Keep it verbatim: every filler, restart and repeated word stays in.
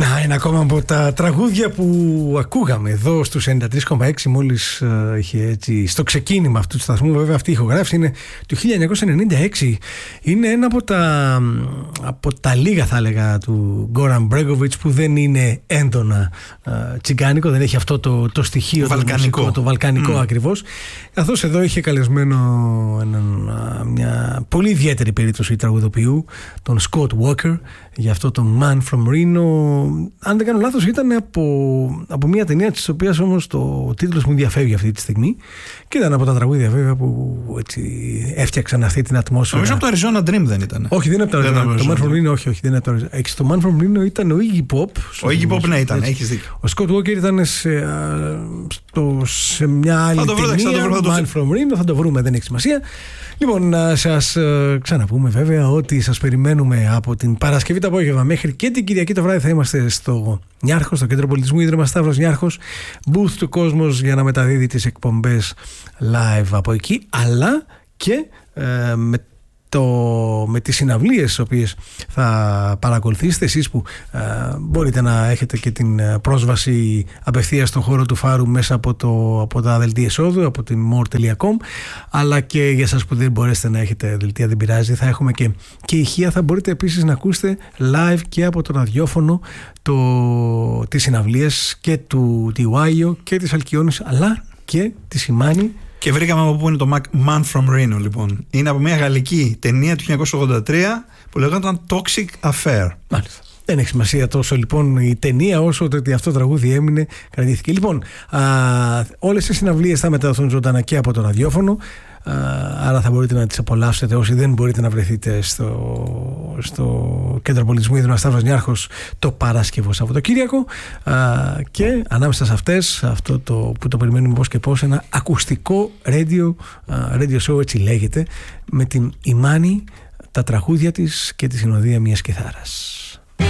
Να, ένα ακόμα από τα τραγούδια που ακούγαμε εδώ στους ενενήντα τρία κόμμα έξι μόλις uh, είχε έτσι στο ξεκίνημα αυτού του σταθμού. Βέβαια αυτή η ηχογράφηση είναι του χίλια εννιακόσια ενενήντα έξι. Είναι ένα από τα, από τα λίγα θα έλεγα του Γκόραν Μπρέγκοβιτς που δεν είναι έντονα uh, τσιγκάνικο, δεν έχει αυτό το, το στοιχείο βαλκανικό. Το, μουσικό, το βαλκανικό mm. ακριβώς. Καθώς εδώ είχε καλεσμένο έναν, μια πολύ ιδιαίτερη περίπτωση τραγουδοποιού, τον Scott Walker, για αυτό το Man from Reno. Αν δεν κάνω λάθος ήταν από, από μια ταινία της οποίας όμως το τίτλος μου διαφεύγει αυτή τη στιγμή και ήταν από τα τραγούδια βέβαια που έτσι έφτιαξαν αυτή την ατμόσφαιρα. Νομίζω από το Arizona Dream δεν ήταν. Όχι, δεν είναι από το Arizona. Το Man from Reno, όχι, όχι, δεν είναι από το Arizona. Στο Man from Reno ήταν ο Iggy Pop. Ο Iggy Pop, ναι, ήταν, έχεις δίκιο. Ο Scott Walker ήταν σε, στο, σε μια άλλη βρω, ταινία. βρω, Man from Reno, θα το βρούμε, δεν έχει σημασία. Λοιπόν, να σας uh, ξαναπούμε βέβαια ότι σας περιμένουμε από την Παρασκευή το απόγευμα μέχρι και την Κυριακή το βράδυ. Θα είμαστε στο Νιάρχος, στο Κέντρο Πολιτισμού Ίδρυμα Σταύρος Νιάρχος, booth του Κόσμος για να μεταδίδει τις εκπομπές live από εκεί, αλλά και uh, με Το, με τις συναυλίες τις οποίες θα παρακολουθήσετε εσείς που ε, μπορείτε να έχετε και την πρόσβαση απευθείας στον χώρο του Φάρου μέσα από, το, από τα δελτία εισόδου, από την more τελεία com, αλλά και για σας που δεν μπορέσετε να έχετε δελτία, δεν πειράζει, θα έχουμε και, και ηχεία. Θα μπορείτε επίσης να ακούσετε live και από το ραδιόφωνο το, τις συναυλίες και του Τιουάγιο και της Αλκιόνης, αλλά και τη Σιμάνη. Και βρήκαμε από πού είναι το Man from Reno, λοιπόν. Είναι από μια γαλλική ταινία του χίλια εννιακόσια ογδόντα τρία που λέγονταν Toxic Affair. Μάλιστα. Δεν έχει σημασία τόσο λοιπόν η ταινία όσο ότι αυτό το τραγούδι έμεινε, κρατήθηκε. Λοιπόν, α, όλες οι συναυλίες θα μεταδοθούν ζωντανά και από το ραδιόφωνο. Uh, άρα θα μπορείτε να τις απολαύσετε όσοι δεν μπορείτε να βρεθείτε στο, στο Κέντρο Πολιτισμού Ίδρυμα Σταύρος Νιάρχος το Παρασκευό Σαββατοκύριακο, uh, και ανάμεσα σε αυτές αυτό το, που το περιμένουμε πώς και πώς, ένα ακουστικό radio, uh, radio show, έτσι λέγεται, με την Ημάνη, τα τραγούδια της και τη συνοδεία μιας κιθάρας.